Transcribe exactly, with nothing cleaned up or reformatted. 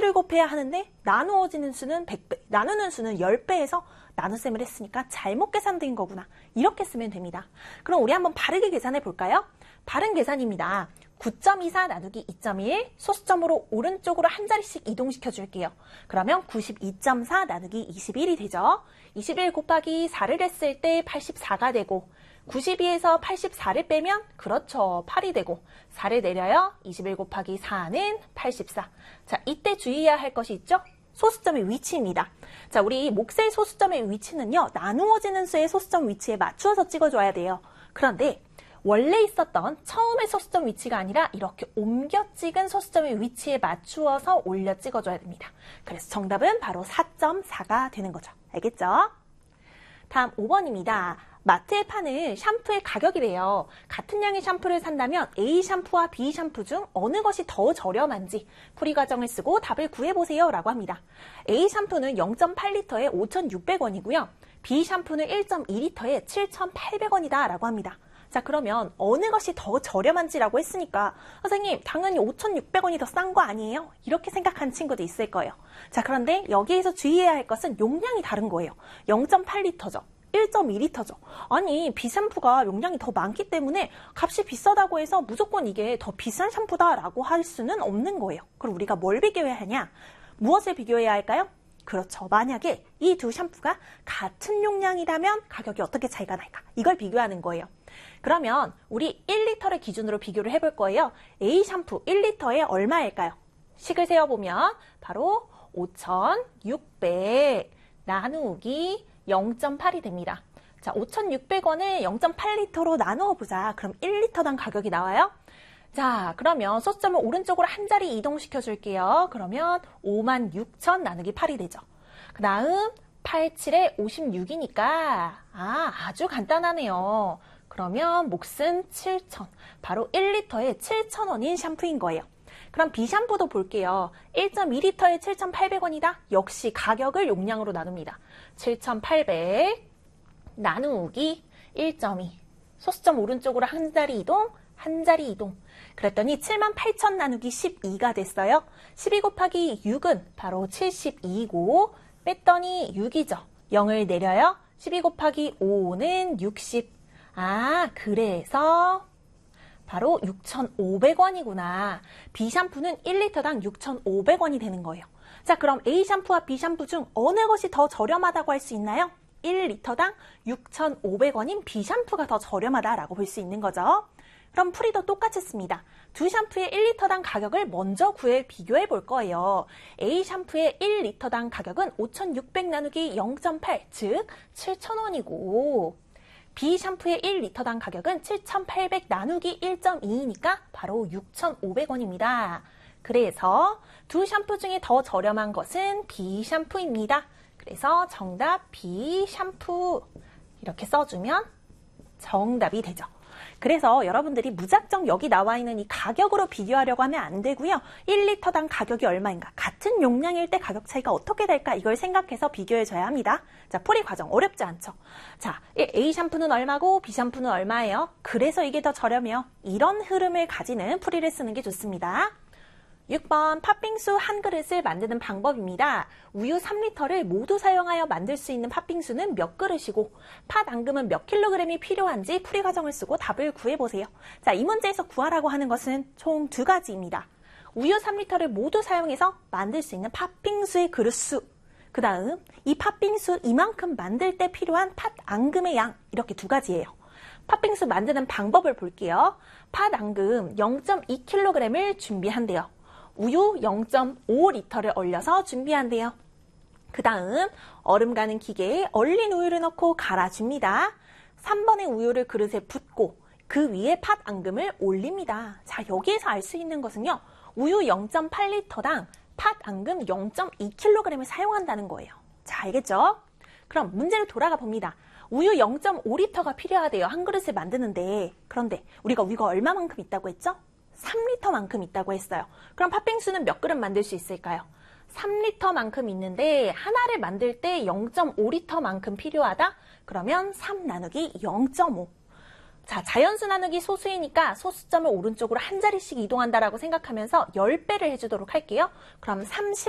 수를 곱해야 하는데 나누어지는 수는 백 배, 나누는 수는 십 배에서 나눗셈을 했으니까 잘못 계산된 거구나. 이렇게 쓰면 됩니다. 그럼 우리 한번 바르게 계산해 볼까요? 바른 계산입니다. 구 점 이사 나누기 이 점 일, 소수점으로 오른쪽으로 한 자리씩 이동시켜 줄게요. 그러면 구십이 점 사 나누기 이십일이 되죠. 이십일 곱하기 사를 했을 때 팔십사가 되고, 구십이에서 팔십사를 빼면 그렇죠, 팔이 되고, 사를 내려요. 이십일 곱하기 사는 팔십사. 자, 이때 주의해야 할 것이 있죠? 소수점의 위치입니다. 자, 우리 몫의 소수점의 위치는요, 나누어지는 수의 소수점 위치에 맞추어서 찍어줘야 돼요. 그런데 원래 있었던 처음의 소수점 위치가 아니라 이렇게 옮겨 찍은 소수점의 위치에 맞추어서 올려 찍어줘야 됩니다. 그래서 정답은 바로 사 점 사가 되는 거죠. 알겠죠? 다음 오 번입니다. 마트에 파는 샴푸의 가격이래요. 같은 양의 샴푸를 산다면 A 샴푸와 B 샴푸 중 어느 것이 더 저렴한지 풀이 과정을 쓰고 답을 구해보세요 라고 합니다. A 샴푸는 영 점 팔 리터에 오천육백 원이고요. B 샴푸는 일 점 이 리터에 칠천팔백 원이다 라고 합니다. 자, 그러면 어느 것이 더 저렴한지라고 했으니까 선생님 당연히 오천육백 원이 더 싼 거 아니에요? 이렇게 생각하는 친구도 있을 거예요. 자, 그런데 여기에서 주의해야 할 것은 용량이 다른 거예요. 영 점 팔 리터죠. 일 점 이 리터죠. 아니, B 샴푸가 용량이 더 많기 때문에 값이 비싸다고 해서 무조건 이게 더 비싼 샴푸다라고 할 수는 없는 거예요. 그럼 우리가 뭘 비교해야 하냐? 무엇을 비교해야 할까요? 그렇죠. 만약에 이 두 샴푸가 같은 용량이라면 가격이 어떻게 차이가 날까? 이걸 비교하는 거예요. 그러면 우리 일 리터를 기준으로 비교를 해볼 거예요. A 샴푸 일 리터에 얼마일까요? 식을 세어보면 바로 오천육백 나누기 영 점 팔이 됩니다. 자, 오천육백 원을 영 점 팔 리터로 나누어 보자. 그럼 일 리터당 가격이 나와요. 자, 그러면 소수점을 오른쪽으로 한 자리 이동시켜 줄게요. 그러면 오만 육천 나누기 팔이 되죠. 그 다음 팔, 칠에 오십육이니까 아, 아주 간단하네요. 그러면 몫은 칠천. 바로 일 리터에 칠천 원인 샴푸인 거예요. 그럼 B 샴푸도 볼게요. 일 점 이 리터에 칠천팔백 원이다. 역시 가격을 용량으로 나눕니다. 칠천팔백 나누기 일 점 이. 소수점 오른쪽으로 한 자리 이동, 한 자리 이동. 그랬더니 칠만 팔천 나누기 십이가 됐어요. 십이 곱하기 육은 바로 칠십이고 뺐더니 육이죠. 영을 내려요. 십이 곱하기 오는 육십. 아, 그래서 바로 육천오백 원이구나. B 샴푸는 일 리터당 육천오백 원이 되는 거예요. 자, 그럼 A 샴푸와 B 샴푸 중 어느 것이 더 저렴하다고 할 수 있나요? 일 리터당 육천오백 원인 B 샴푸가 더 저렴하다라고 볼 수 있는 거죠. 그럼 풀이도 똑같이 씁니다. 두 샴푸의 일 리터당 가격을 먼저 구해 비교해 볼 거예요. A 샴푸의 일 리터당 가격은 오천육백 나누기 영 점 팔, 즉 칠천 원이고 B 샴푸의 일 리터당 가격은 칠천팔백 나누기 일 점 이이니까 바로 육천오백 원입니다. 그래서 두 샴푸 중에 더 저렴한 것은 B 샴푸입니다. 그래서 정답 B 샴푸 이렇게 써주면 정답이 되죠. 그래서 여러분들이 무작정 여기 나와 있는 이 가격으로 비교하려고 하면 안 되고요. 일 리터당 가격이 얼마인가, 같은 용량일 때 가격 차이가 어떻게 될까 이걸 생각해서 비교해줘야 합니다. 자, 풀이 과정 어렵지 않죠? 자, A 샴푸는 얼마고 B 샴푸는 얼마예요? 그래서 이게 더 저렴해요. 이런 흐름을 가지는 풀이를 쓰는 게 좋습니다. 육 번 팥빙수 한 그릇을 만드는 방법입니다. 우유 삼 리터를 모두 사용하여 만들 수 있는 팥빙수는 몇 그릇이고 팥 앙금은 몇 킬로그램이 필요한지 풀이 과정을 쓰고 답을 구해보세요. 자, 이 문제에서 구하라고 하는 것은 총 두 가지입니다. 우유 삼 리터를 모두 사용해서 만들 수 있는 팥빙수의 그릇 수, 그 다음 이 팥빙수 이만큼 만들 때 필요한 팥 앙금의 양, 이렇게 두 가지예요. 팥빙수 만드는 방법을 볼게요. 팥 앙금 영 점 이 킬로그램을 준비한대요. 우유 영 점 오 리터를 얼려서 준비한대요. 그 다음 얼음 가는 기계에 얼린 우유를 넣고 갈아줍니다. 삼 번의 우유를 그릇에 붓고 그 위에 팥 앙금을 올립니다. 자, 여기에서 알 수 있는 것은요. 우유 영 점 팔 리터당 팥 앙금 영 점 이 킬로그램을 사용한다는 거예요. 자, 알겠죠? 그럼 문제로 돌아가 봅니다. 우유 영 점 오 리터가 필요하대요. 한 그릇을 만드는데. 그런데 우리가 우유가 얼마만큼 있다고 했죠? 삼 리터만큼 있다고 했어요. 그럼 팥빙수는 몇 그릇 만들 수 있을까요? 삼 리터만큼 있는데 하나를 만들 때 영 점 오 리터만큼 필요하다? 그러면 삼 나누기 영 점 오. 자, 자연수 나누기 소수이니까 소수점을 오른쪽으로 한 자리씩 이동한다라고 생각하면서 십 배를 해주도록 할게요. 그럼 삼십